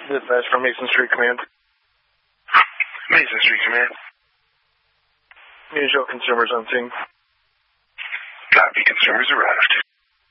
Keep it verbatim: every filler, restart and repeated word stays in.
Dispatch from Mason Street Command. Mason Street Command. Usual consumers on scene. Copy, consumers arrived.